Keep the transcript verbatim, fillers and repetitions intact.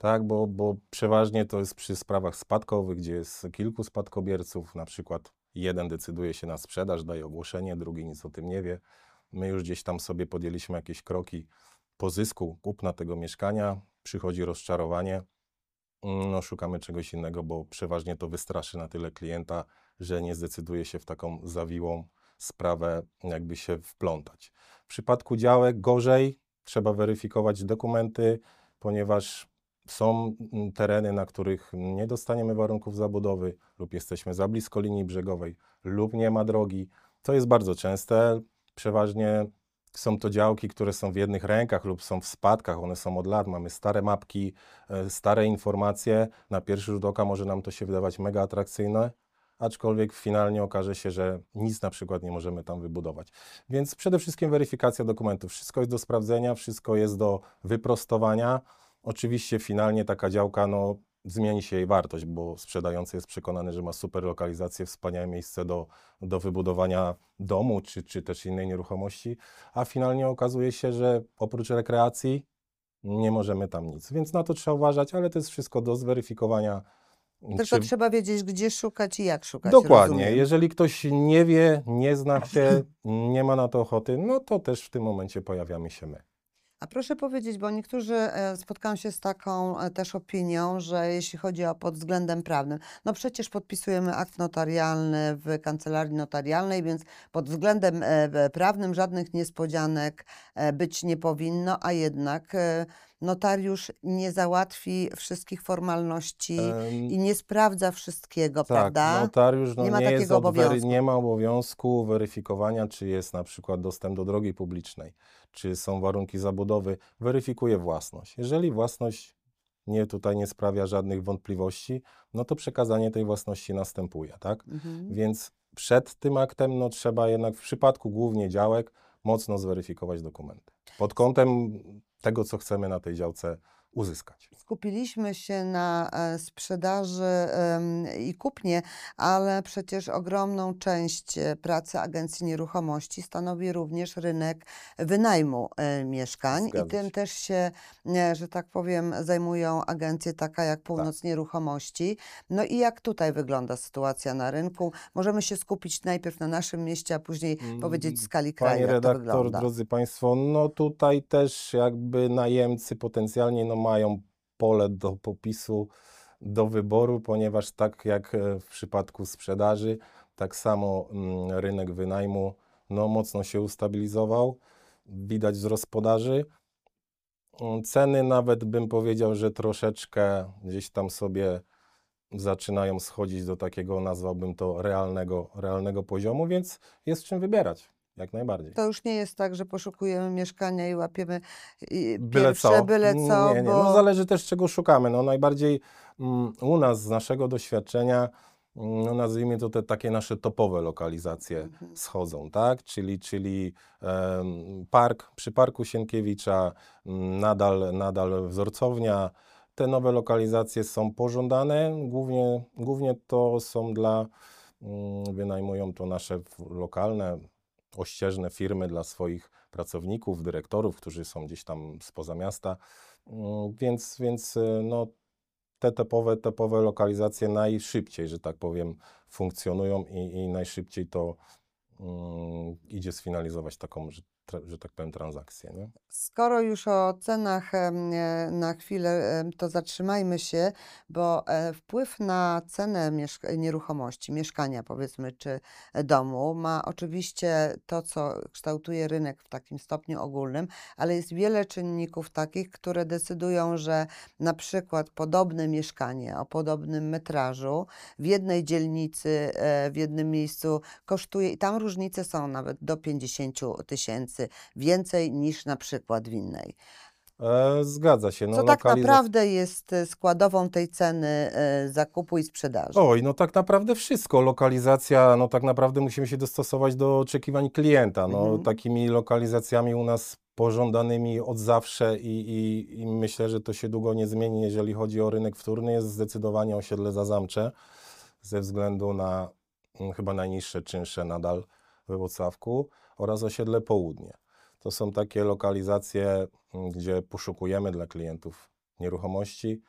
tak, bo, bo przeważnie to jest przy sprawach spadkowych, gdzie jest kilku spadkobierców, na przykład jeden decyduje się na sprzedaż, daje ogłoszenie, drugi nic o tym nie wie. My już gdzieś tam sobie podjęliśmy jakieś kroki pozysku kupna tego mieszkania, przychodzi rozczarowanie, no szukamy czegoś innego, bo przeważnie to wystraszy na tyle klienta, że nie zdecyduje się w taką zawiłą sprawę jakby się wplątać. W przypadku działek gorzej, trzeba weryfikować dokumenty, ponieważ są mm, tereny, na których nie dostaniemy warunków zabudowy lub jesteśmy za blisko linii brzegowej lub nie ma drogi. To jest bardzo częste, przeważnie są to działki, które są w jednych rękach lub są w spadkach, one są od lat, mamy stare mapki, e, stare informacje. Na pierwszy rzut oka może nam to się wydawać mega atrakcyjne, aczkolwiek finalnie okaże się, że nic na przykład nie możemy tam wybudować. Więc przede wszystkim weryfikacja dokumentów. Wszystko jest do sprawdzenia, wszystko jest do wyprostowania. Oczywiście finalnie taka działka, no, zmieni się jej wartość, bo sprzedający jest przekonany, że ma super lokalizację, wspaniałe miejsce do, do wybudowania domu czy, czy też innej nieruchomości, a finalnie okazuje się, że oprócz rekreacji nie możemy tam nic. Więc na to trzeba uważać, ale to jest wszystko do zweryfikowania. Tylko Czy... trzeba wiedzieć, gdzie szukać i jak szukać, Dokładnie. rozumiem. Jeżeli ktoś nie wie, nie zna się, nie ma na to ochoty, no to też w tym momencie pojawiamy się my. A proszę powiedzieć, bo niektórzy, e, spotkałam się z taką e, też opinią, że jeśli chodzi o pod względem prawnym, no przecież podpisujemy akt notarialny w kancelarii notarialnej, więc pod względem e, e, prawnym żadnych niespodzianek e, być nie powinno, a jednak e, notariusz nie załatwi wszystkich formalności i Em, nie sprawdza wszystkiego, Tak, prawda? notariusz no, Nie ma nie jest takiego od wery, obowiązku. nie ma obowiązku weryfikowania, czy jest na przykład dostęp do drogi publicznej, czy są warunki zabudowy. Weryfikuje własność. Jeżeli własność nie, tutaj nie sprawia żadnych wątpliwości, no to przekazanie tej własności następuje, tak? Mhm. Więc przed tym aktem no, trzeba jednak w przypadku głównie działek mocno zweryfikować dokumenty. Pod kątem tego, co chcemy na tej działce uzyskać. Skupiliśmy się na e, sprzedaży em, i kupnie, ale przecież ogromną część e, pracy Agencji Nieruchomości stanowi również rynek wynajmu e, mieszkań i Zgadza tym się. też się, e, że tak powiem, zajmują agencje taka jak Tak. Północ Nieruchomości. No i jak tutaj wygląda sytuacja na rynku? Możemy się skupić najpierw na naszym mieście, a później powiedzieć w Mm, skali kraju, Panie jak to redaktor, wygląda. drodzy Państwo, no tutaj też jakby najemcy potencjalnie no mają pole do popisu, do wyboru, ponieważ tak jak e, w przypadku sprzedaży, tak samo mm, rynek wynajmu no mocno się ustabilizował, widać wzrost podaży. Mm, Ceny nawet bym powiedział, że troszeczkę gdzieś tam sobie zaczynają schodzić do takiego, nazwałbym to realnego, realnego poziomu, więc jest czym wybierać, jak najbardziej. To już nie jest tak, że poszukujemy mieszkania i łapiemy i Byle pierwsze co? byle co, Nie, nie. No bo zależy też czego szukamy. No najbardziej mm, u nas z naszego doświadczenia, mm, no nazwijmy to te takie nasze topowe lokalizacje Mhm. schodzą, tak? Czyli, czyli em, park, przy Parku Sienkiewicza, mm, nadal, nadal wzorcownia. Te nowe lokalizacje są pożądane. Głównie, głównie to są dla, mm, wynajmują to nasze w- lokalne, ościeżne firmy dla swoich pracowników, dyrektorów, którzy są gdzieś tam spoza miasta. Mm, Więc, więc y, no, te typowe, typowe lokalizacje najszybciej, że tak powiem, funkcjonują i, i najszybciej to mm, idzie sfinalizować taką, że, tra- że tak powiem, transakcję. Nie? skoro już o cenach em, e, na chwilę, em, to zatrzymajmy się, bo e, wpływ na cenę mieszka- nieruchomości, mieszkania powiedzmy, czy e, domu ma oczywiście to, co kształtuje rynek w takim stopniu ogólnym, ale jest wiele czynników takich, które decydują, że na przykład podobne mieszkanie o podobnym metrażu w jednej dzielnicy, e, w jednym miejscu kosztuje, i tam różnice są nawet do pięćdziesięciu tysięcy więcej niż na przykład w innej. E, zgadza się. No, Co tak lokalizacja. naprawdę jest e, składową tej ceny e, zakupu i sprzedaży? Oj, no tak naprawdę wszystko. Lokalizacja, no tak naprawdę musimy się dostosować do oczekiwań klienta. No Mhm. takimi lokalizacjami u nas pożądanymi od zawsze i, i, i myślę, że to się długo nie zmieni, jeżeli chodzi o rynek wtórny, jest zdecydowanie osiedle Zazamcze ze względu na mm, chyba najniższe czynsze nadal we Włocławku oraz osiedle Południe. To są takie lokalizacje, mm, gdzie poszukujemy dla klientów nieruchomości,